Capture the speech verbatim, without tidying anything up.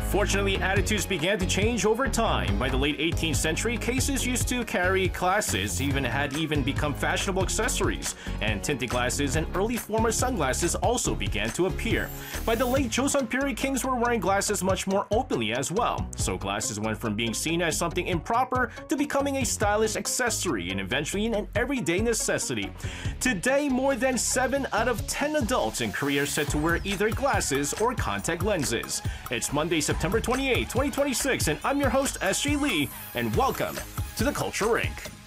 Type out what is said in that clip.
Unfortunately, attitudes began to change over time. By the late eighteenth century, cases used to carry glasses, even had even become fashionable accessories, and tinted glasses and early form of sunglasses also began to appear. By the late Joseon period, kings were wearing glasses much more openly as well, so glasses went from being seen as something improper to becoming a stylish accessory and eventually an everyday necessity. Today, more than seven out of ten adults in Korea are said to wear either glasses or contact lenses. It's Monday, September twenty-eighth, twenty twenty-six, and I'm your host, S J Lee, and welcome to the Culture Rink.